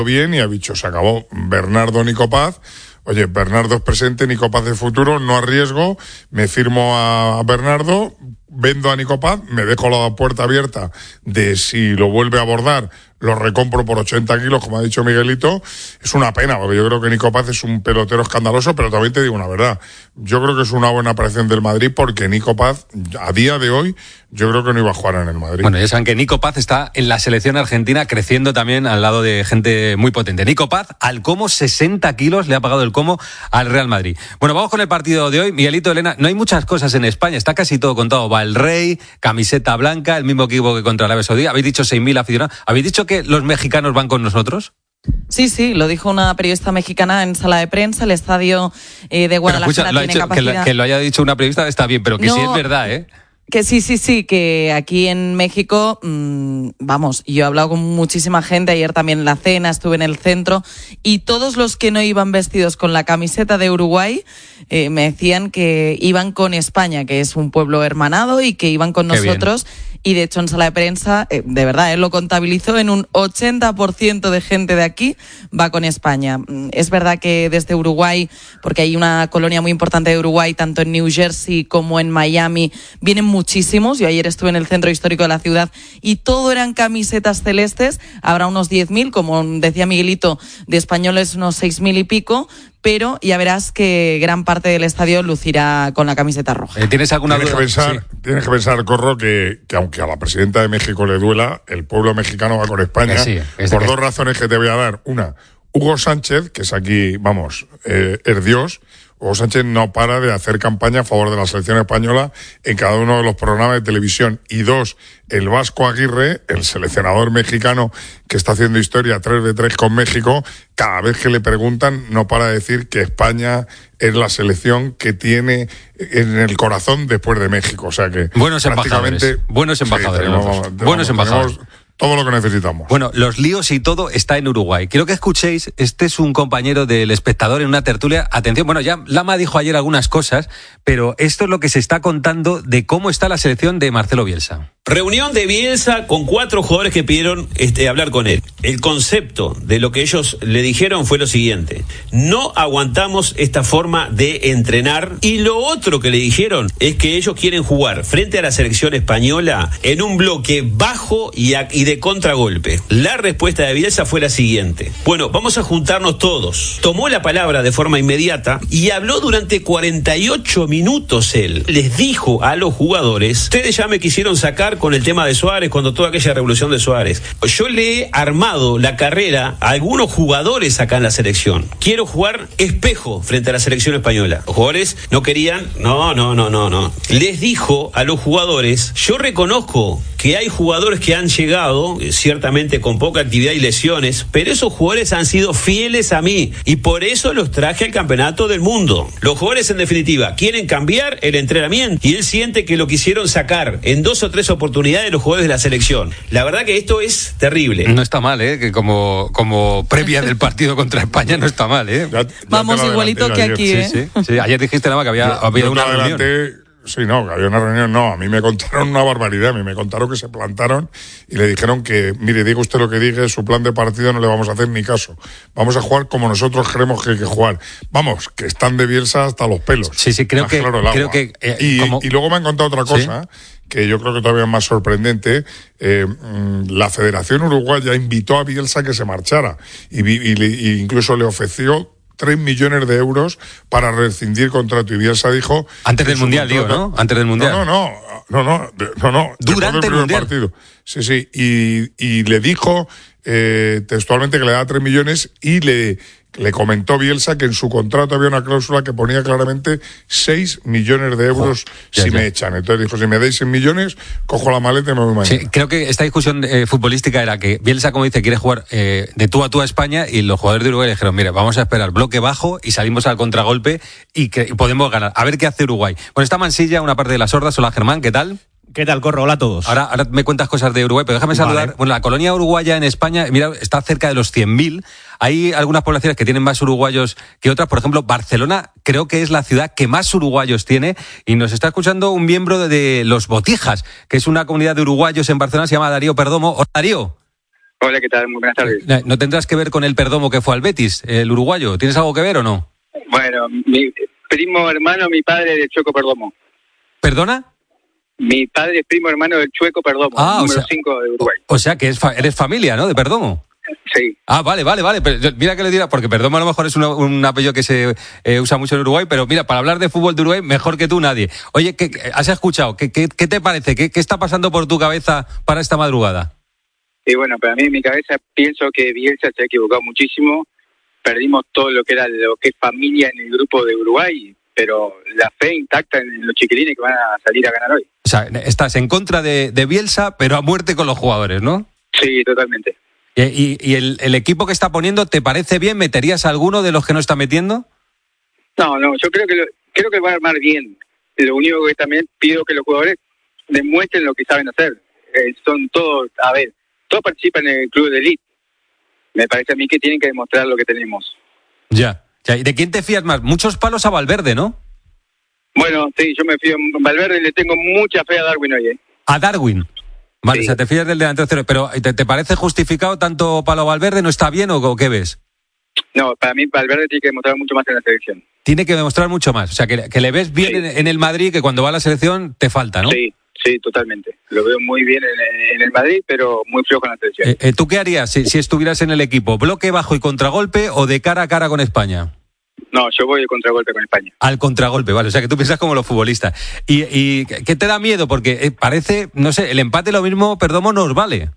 bien y ha dicho, se acabó. Bernardo, Nico Paz. Oye, Bernardo es presente, Nico Paz es futuro, no arriesgo, me firmo a Bernardo, vendo a Nico Paz, me dejo la puerta abierta de si lo vuelve a abordar, lo recompro por 80 kilos, como ha dicho Miguelito. Es una pena, porque yo creo que Nico Paz es un pelotero escandaloso, pero también te digo una verdad. Yo creo que es una buena aparición del Madrid, porque Nico Paz, a día de hoy, yo creo que no iba a jugar en el Madrid. Bueno, ya saben que Nico Paz está en la selección argentina creciendo también al lado de gente muy potente. Nico Paz, al Como, 60 kilos le ha pagado el Como al Real Madrid. Bueno, vamos con el partido de hoy. Miguelito, Elena, no hay muchas cosas en España, está casi todo contado. Va el Rey, camiseta blanca, el mismo equipo que contra el Arabia Saudí. Habéis dicho 6.000 aficionados. ¿Habéis dicho que los mexicanos van con nosotros? Sí, lo dijo una periodista mexicana en sala de prensa. El estadio de Guadalajara tiene capacidad. Que lo haya dicho una periodista está bien, pero que no, sí es verdad, ¿eh? Que sí, que aquí en México, vamos, yo he hablado con muchísima gente, ayer también en la cena, estuve en el centro, y todos los que no iban vestidos con la camiseta de Uruguay me decían que iban con España, que es un pueblo hermanado, y que iban con nosotros. Y de hecho en sala de prensa, de verdad, lo contabilizó en un 80% de gente de aquí va con España. Es verdad que desde Uruguay, porque hay una colonia muy importante de Uruguay, tanto en New Jersey como en Miami, vienen muchísimos. Yo ayer estuve en el centro histórico de la ciudad y todo eran camisetas celestes. Habrá unos 10.000, como decía Miguelito, de españoles unos 6.000 y pico. Pero ya verás que gran parte del estadio lucirá con la camiseta roja. ¿Tienes alguna duda? Tienes que pensar, Corro, que aunque a la presidenta de México le duela, el pueblo mexicano va con España por dos razones que te voy a dar. Una, Hugo Sánchez, que es aquí, vamos, es Dios. Hugo Sánchez no para de hacer campaña a favor de la selección española en cada uno de los programas de televisión. Y dos, el Vasco Aguirre, el seleccionador mexicano que está haciendo historia 3-3 con México, cada vez que le preguntan no para de decir que España es la selección que tiene en el corazón después de México. O sea que buenos embajadores. Buenos embajadores. Todo lo que necesitamos. Bueno, los líos y todo está en Uruguay. Quiero que escuchéis, este es un compañero del Espectador en una tertulia. Atención, bueno, ya Lama dijo ayer algunas cosas, pero esto es lo que se está contando de cómo está la selección de Marcelo Bielsa. Reunión de Bielsa con 4 jugadores que pidieron hablar con él. El concepto de lo que ellos le dijeron fue lo siguiente: no aguantamos esta forma de entrenar. Y lo otro que le dijeron es que ellos quieren jugar frente a la selección española en un bloque bajo y de contragolpe. La respuesta de Bielsa fue la siguiente: bueno, vamos a juntarnos todos. Tomó la palabra de forma inmediata y habló durante 48 minutos él. Les dijo a los jugadores: ustedes ya me quisieron sacar con el tema de Suárez, cuando toda aquella revolución de Suárez. Yo le he armado la carrera a algunos jugadores acá en la selección. Quiero jugar espejo frente a la selección española. Los jugadores no querían, no. Les dijo a los jugadores: yo reconozco que hay jugadores que han llegado, ciertamente con poca actividad y lesiones, pero esos jugadores han sido fieles a mí y por eso los traje al campeonato del mundo. Los jugadores, en definitiva, quieren cambiar el entrenamiento y él siente que lo quisieron sacar en 2 o 3 oportunidades los jugadores de la selección. La verdad que esto es terrible. No está mal, que como previa del partido contra España no está mal, Ya vamos igualito que aquí, Sí. Ayer dijiste nada más que había habido una reunión. Sí, no, que había una reunión, no. A mí me contaron una barbaridad. A mí me contaron que se plantaron y le dijeron que, mire, diga usted lo que diga, su plan de partido no le vamos a hacer ni caso. Vamos a jugar como nosotros creemos que hay que jugar. Vamos, que están de Bielsa hasta los pelos. Sí, creo que... Y luego me han contado otra cosa, que yo creo que todavía es más sorprendente. La Federación Uruguaya invitó a Bielsa a que se marchara y incluso le ofreció 3 millones de euros para rescindir contrato. Y Bielsa dijo... Antes del Mundial, ¿no? Antes del Mundial. No. Durante el Mundial. Partido. Sí. Y le dijo textualmente que le daba 3 millones y le comentó Bielsa que en su contrato había una cláusula que ponía claramente 6 millones de euros me echan. Entonces dijo: si me dais 6 millones, cojo la maleta y me voy mañana. Sí, creo que esta discusión futbolística era que Bielsa, como dice, quiere jugar de tú a tú a España, y los jugadores de Uruguay le dijeron: mire, vamos a esperar bloque bajo y salimos al contragolpe y podemos ganar. A ver qué hace Uruguay. Bueno, está Mansilla, una parte de las hordas. Hola, Germán, ¿qué tal? ¿Qué tal, Corro? Hola a todos. Ahora me cuentas cosas de Uruguay, pero déjame saludar. Vale. Bueno, la colonia uruguaya en España, mira, está cerca de los 100.000. Hay algunas poblaciones que tienen más uruguayos que otras. Por ejemplo, Barcelona creo que es la ciudad que más uruguayos tiene. Y nos está escuchando un miembro de Los Botijas, que es una comunidad de uruguayos en Barcelona, se llama Darío Perdomo. Hola, Darío. Hola, ¿qué tal? Muy buenas tardes. ¿No tendrás que ver con el Perdomo que fue al Betis, el uruguayo? ¿Tienes algo que ver o no? Bueno, mi primo hermano, mi padre del Chueco Perdomo. ¿Perdona? Mi padre es primo hermano del Chueco Perdomo, número 5 de Uruguay. O sea que eres familia, ¿no? De Perdomo. Sí. Vale. Pero mira que le dirá, porque Perdomo a lo mejor es un apellido que se usa mucho en Uruguay, pero mira, para hablar de fútbol de Uruguay, mejor que tú nadie. Oye, ¿has escuchado? ¿Qué te parece? ¿Qué está pasando por tu cabeza para esta madrugada? Y bueno, para mí en mi cabeza pienso que Bielsa se ha equivocado muchísimo. Perdimos todo lo que es familia en el grupo de Uruguay, pero la fe intacta en los chiquilines que van a salir a ganar hoy. O sea, estás en contra de Bielsa, pero a muerte con los jugadores, ¿no? Sí, totalmente. ¿Y el equipo que está poniendo, te parece bien? ¿Meterías a alguno de los que no está metiendo? No, yo creo que va a armar bien. Lo único que también pido que los jugadores demuestren lo que saben hacer. Son todos, todos participan en el club de élite. Me parece a mí que tienen que demostrar lo que tenemos. Ya. ¿Y de quién te fías más? Muchos palos a Valverde, ¿no? Bueno, sí, yo me fío en Valverde y le tengo mucha fe a Darwin hoy. ¿A Darwin? Vale, sí. O sea, te fías del delantero cero. Pero ¿te parece justificado tanto palo a Valverde? ¿No está bien o qué ves? No, para mí Valverde tiene que demostrar mucho más en la selección. Tiene que demostrar mucho más. O sea, que le ves bien en el Madrid, que cuando va a la selección te falta, ¿no? Sí, totalmente. Lo veo muy bien en el Madrid, pero muy flojo en la selección. ¿Tú qué harías si estuvieras en el equipo? ¿Bloque bajo y contragolpe o de cara a cara con España? No, yo voy de contragolpe con España. Al contragolpe, vale. O sea, que tú piensas como los futbolistas. ¿Y qué te da miedo? Porque parece, no sé, el empate lo mismo, Perdomo, nos vale.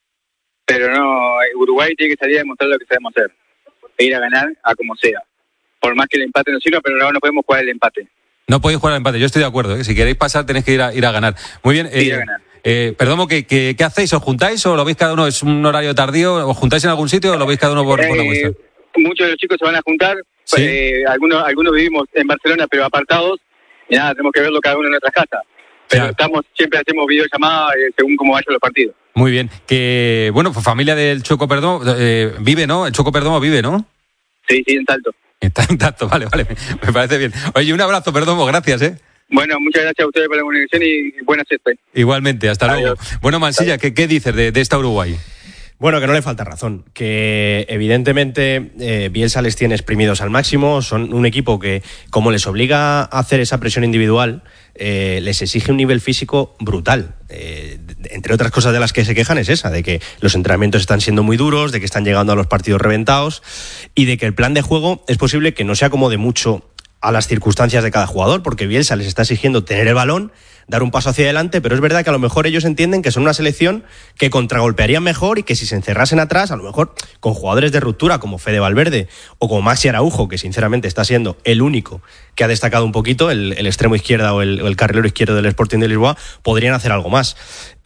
Pero no, Uruguay tiene que salir a demostrar lo que sabemos hacer. E ir a ganar a como sea. Por más que el empate no sirva, pero no podemos jugar el empate. No podéis jugar al empate, yo estoy de acuerdo. Si queréis pasar, tenéis que ir a ganar. Muy bien. Ir a ganar. Perdomo, ¿qué hacéis? ¿Os juntáis o lo veis cada uno? ¿Es un horario tardío? ¿Os juntáis en algún sitio o lo veis cada uno por la vuestra? Muchos de los chicos se van a juntar. ¿Sí? Algunos vivimos en Barcelona, pero apartados. Y nada, tenemos que verlo cada uno en nuestras casas. Pero siempre hacemos videollamadas según cómo vayan los partidos. Muy bien. Que, bueno, pues familia del Chueco Perdomo vive, ¿no? El Chueco Perdomo vive, ¿no? Sí, en Salto. Está en Salto, vale. Me parece bien. Oye, un abrazo, Perdomo, gracias, Bueno, muchas gracias a ustedes por la comunicación y buena siesta. Igualmente, hasta luego. Bueno, Mansilla, ¿qué dices de esta Uruguay? Bueno, que no le falta razón, que evidentemente Bielsa les tiene exprimidos al máximo, son un equipo que, como les obliga a hacer esa presión individual, les exige un nivel físico brutal. Entre otras cosas de las que se quejan es esa, de que los entrenamientos están siendo muy duros, de que están llegando a los partidos reventados y de que el plan de juego es posible que no se acomode mucho a las circunstancias de cada jugador, porque Bielsa les está exigiendo tener el balón, dar un paso hacia adelante, pero es verdad que a lo mejor ellos entienden que son una selección que contragolpearían mejor y que si se encerrasen atrás, a lo mejor con jugadores de ruptura como Fede Valverde o como Maxi Araujo, que sinceramente está siendo el único que ha destacado un poquito, el extremo izquierda o el carrilero izquierdo del Sporting de Lisboa, podrían hacer algo más.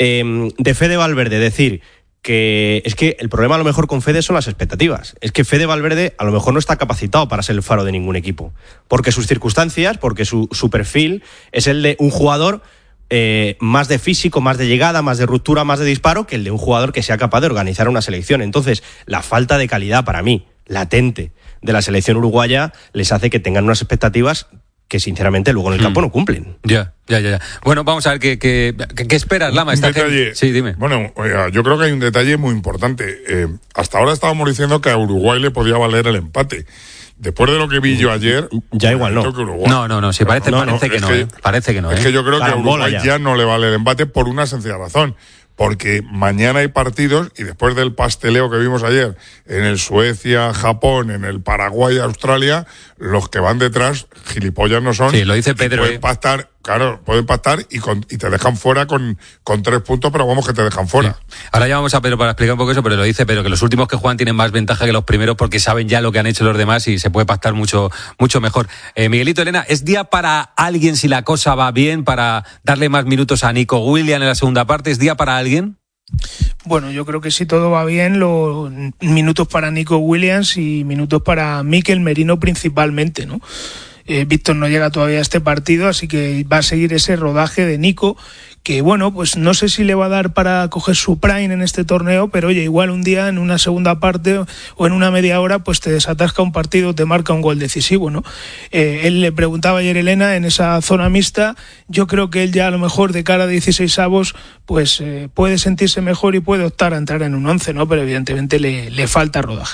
De Fede Valverde decir que es que el problema a lo mejor con Fede son las expectativas. Es que Fede Valverde a lo mejor no está capacitado para ser el faro de ningún equipo, porque sus circunstancias, porque su perfil es el de un jugador más de físico, más de llegada, más de ruptura, más de disparo, que el de un jugador que sea capaz de organizar una selección. Entonces, la falta de calidad para mí, latente, de la selección uruguaya les hace que tengan unas expectativas que sinceramente luego en el campo no cumplen. Ya. Bueno, vamos a ver qué esperas, Lama. Sí, dime. Bueno, yo creo que hay un detalle muy importante. Hasta ahora estábamos diciendo que a Uruguay le podía valer el empate. Después de lo que vi yo ayer... Ya igual no. No, sí, parece que no. Parece que no. Es que yo creo que a Uruguay ya no le vale el empate por una sencilla razón. Porque mañana hay partidos y después del pasteleo que vimos ayer en el Suecia, Japón, en el Paraguay, Australia, los que van detrás, gilipollas no son. Sí, lo dice Pedro. Pueden pactar y te dejan fuera con 3 puntos, pero vamos que te dejan fuera. Sí. Ahora llamamos a Pedro para explicar un poco eso, pero lo dice Pedro, que los últimos que juegan tienen más ventaja que los primeros porque saben ya lo que han hecho los demás y se puede pactar mucho mejor. Miguelito, Elena, ¿es día para alguien si la cosa va bien, para darle más minutos a Nico Williams en la segunda parte? ¿Es día para alguien? Bueno, yo creo que si todo va bien, los minutos para Nico Williams y minutos para Mikel Merino principalmente, ¿no? Víctor no llega todavía a este partido, así que va a seguir ese rodaje de Nico, que bueno, pues no sé si le va a dar para coger su prime en este torneo, pero oye, igual un día en una segunda parte o en una media hora pues te desatasca un partido, te marca un gol decisivo, ¿no? Él le preguntaba ayer Elena en esa zona mixta, yo creo que él ya a lo mejor de cara a 16avos pues puede sentirse mejor y puede optar a entrar en un 11, ¿no? Pero evidentemente le falta rodaje.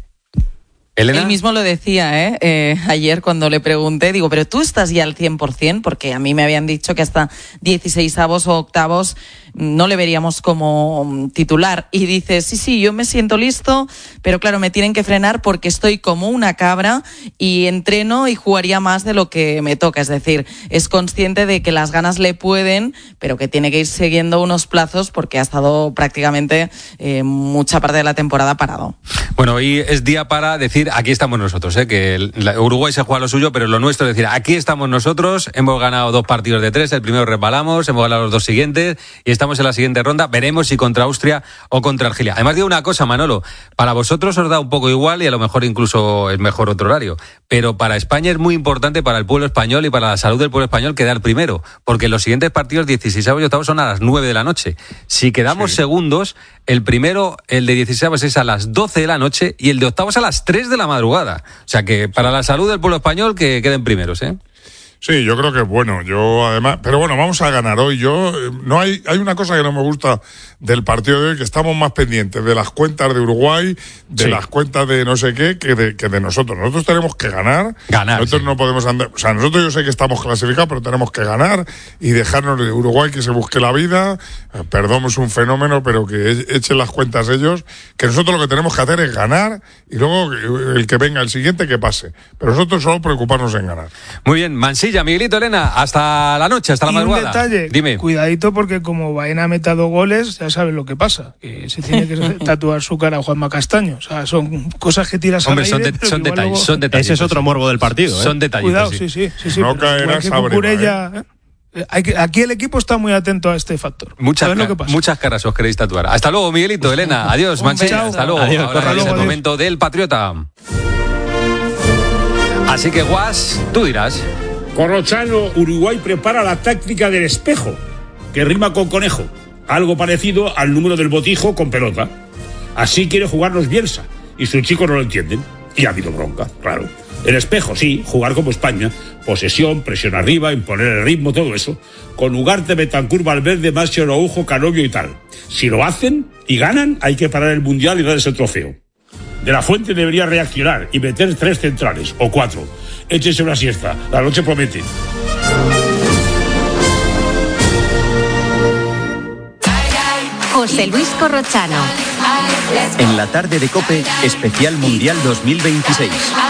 ¿Elena? Él mismo lo decía, ayer cuando le pregunté, digo, pero tú estás ya al 100%, porque a mí me habían dicho que hasta 16avos o octavos no le veríamos como titular. Y dice, sí, yo me siento listo, pero claro, me tienen que frenar porque estoy como una cabra y entreno y jugaría más de lo que me toca. Es decir, es consciente de que las ganas le pueden, pero que tiene que ir siguiendo unos plazos porque ha estado prácticamente mucha parte de la temporada parado. Bueno, hoy es día para decir, aquí estamos nosotros, que Uruguay se juega lo suyo, pero lo nuestro es decir, aquí estamos nosotros, hemos ganado 2 partidos de 3, el primero resbalamos, hemos ganado los 2 siguientes y estamos en la siguiente ronda, veremos si contra Austria o contra Argelia. Además digo una cosa, Manolo, para vosotros os da un poco igual y a lo mejor incluso es mejor otro horario, pero para España es muy importante, para el pueblo español y para la salud del pueblo español quedar primero, porque los siguientes partidos 16avos y octavos son a las 9 de la noche. Si quedamos segundos, el primero, el de 16avos es a las 12 de la noche y el de octavos a las 3 de la madrugada. O sea que para la salud del pueblo español que queden primeros, ¿eh? Sí, yo creo que es bueno. Yo además, pero bueno, vamos a ganar hoy. Hay una cosa que no me gusta del partido de hoy, que estamos más pendientes de las cuentas de Uruguay, de las cuentas de no sé qué, que de nosotros. Nosotros tenemos que ganar. Nosotros no podemos andar, o sea, nosotros yo sé que estamos clasificados, pero tenemos que ganar y dejarnos de Uruguay que se busque la vida. Perdón, es un fenómeno, pero que echen las cuentas ellos, que nosotros lo que tenemos que hacer es ganar y luego el que venga el siguiente que pase. Pero nosotros solo preocuparnos en ganar. Muy bien, Mansilla, Miguelito, Elena, hasta la noche, hasta la madrugada. Un detalle, dime. Cuidadito porque como Baena ha metido goles, ya sabes lo que pasa, que se tiene que tatuar su cara a Juanma Castaño. O sea, son cosas que tiras al aire. Hombre, son detalles. Ese es otro morbo del partido. Son detalles. Cuidado, sí. No caerás a breva, Aquí el equipo está muy atento a este factor. Muchas caras os queréis tatuar. Hasta luego, Miguelito, Elena. Adiós, Mansilla. Hasta luego. Adiós, ahora es el momento del Patriota. Así que, Guas, tú dirás. Corrochano, Uruguay prepara la táctica del espejo, que rima con conejo, algo parecido al número del botijo con pelota. Así quiere jugarnos Bielsa, y sus chicos no lo entienden. Y ha habido bronca, claro. El espejo, sí, jugar como España, posesión, presión arriba, imponer el ritmo, todo eso, con Ugarte, Betancur, Valverde, Masio, Araujo, Canovio y tal. Si lo hacen y ganan, hay que parar el Mundial y darles el trofeo. De la Fuente debería reaccionar y meter 3 centrales, o 4. Échense una siesta, la noche promete. José Luis Corrochano. En la tarde de COPE, especial Mundial 2026.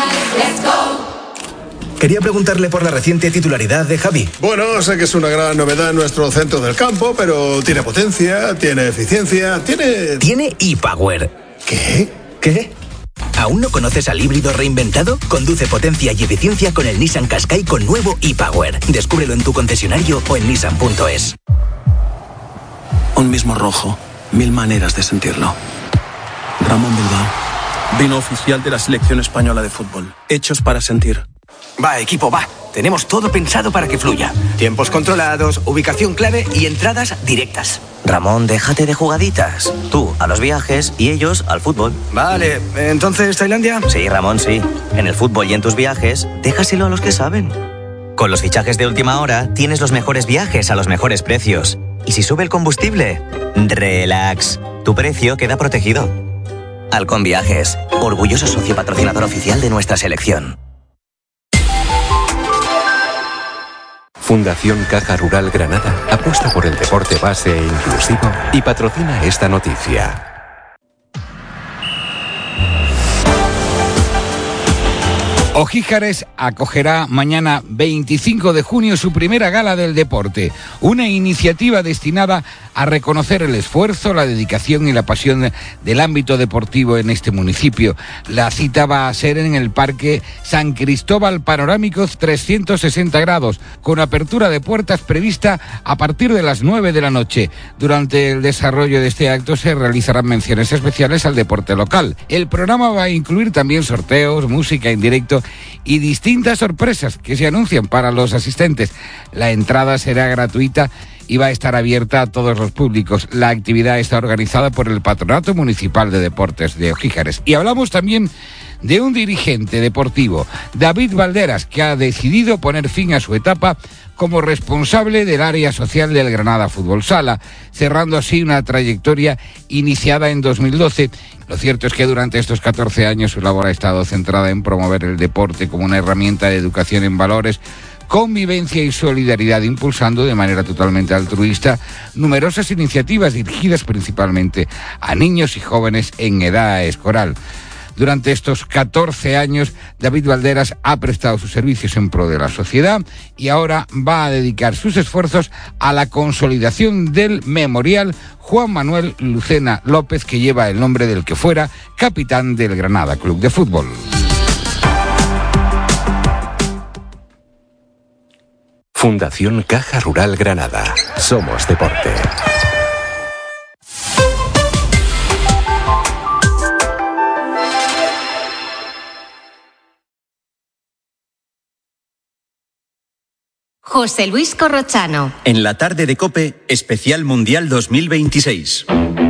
Quería preguntarle por la reciente titularidad de Javi. Bueno, sé que es una gran novedad en nuestro centro del campo, pero tiene potencia, tiene eficiencia, Tiene e-Power. ¿Qué? ¿Aún no conoces al híbrido reinventado? Conduce potencia y eficiencia con el Nissan Qashqai con nuevo e-Power. Descúbrelo en tu concesionario o en nissan.es. Un mismo rojo, 1000 maneras de sentirlo. Ramón Bilbao, vino oficial de la selección española de fútbol. Hechos para sentir. Va, equipo, va. Tenemos todo pensado para que fluya. Tiempos controlados, ubicación clave y entradas directas. Ramón, déjate de jugaditas. Tú a los viajes y ellos al fútbol. Vale, ¿entonces Tailandia? Sí, Ramón, sí. En el fútbol y en tus viajes, déjaselo a los que saben. Con los fichajes de última hora, tienes los mejores viajes a los mejores precios. Y si sube el combustible, relax. Tu precio queda protegido. Halcón Viajes, orgulloso socio patrocinador oficial de nuestra selección. Fundación Caja Rural Granada apuesta por el deporte base e inclusivo y patrocina esta noticia. Ojíjares acogerá mañana 25 de junio su primera gala del deporte, una iniciativa destinada a reconocer el esfuerzo, la dedicación y la pasión del ámbito deportivo en este municipio. La cita va a ser en el Parque San Cristóbal Panorámicos 360 grados, con apertura de puertas prevista a partir de las 9 de la noche. Durante el desarrollo de este acto se realizarán menciones especiales al deporte local. El programa va a incluir también sorteos, música en directo concurso y distintas sorpresas que se anuncian para los asistentes. La entrada será gratuita y va a estar abierta a todos los públicos. La actividad está organizada por el Patronato Municipal de Deportes de Ojíjares. Y hablamos también de un dirigente deportivo, David Valderas, que ha decidido poner fin a su etapa como responsable del área social del Granada Fútbol Sala, cerrando así una trayectoria iniciada en 2012. Lo cierto es que durante estos 14 años su labor ha estado centrada en promover el deporte como una herramienta de educación en valores, convivencia y solidaridad, impulsando de manera totalmente altruista numerosas iniciativas dirigidas principalmente a niños y jóvenes en edad escolar. Durante estos 14 años, David Valderas ha prestado sus servicios en pro de la sociedad y ahora va a dedicar sus esfuerzos a la consolidación del memorial Juan Manuel Lucena López, que lleva el nombre del que fuera capitán del Granada Club de Fútbol. Fundación Caja Rural Granada. Somos deporte. José Luis Corrochano. En la tarde de COPE, especial Mundial 2026.